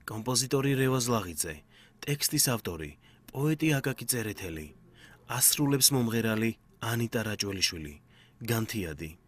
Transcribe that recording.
კომპოზიტორი რევაზ ლაღიძე, ტექსტის ავტორი, პოეტი აკაკი წერეთელი, ასრულებს მომღერალი ანიტა რაჭველიშვილი, განთიადი.